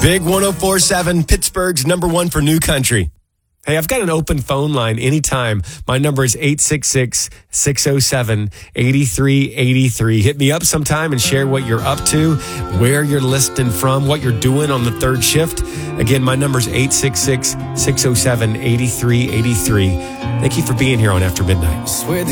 Big 104.7, Pittsburgh's number one for new country. Hey, I've got an open phone line anytime. My number is 866-607-8383. Hit me up sometime and share what you're up to, where you're listening from, what you're doing on the third shift. Again, my number is 866-607-8383. Thank you for being here on After Midnight.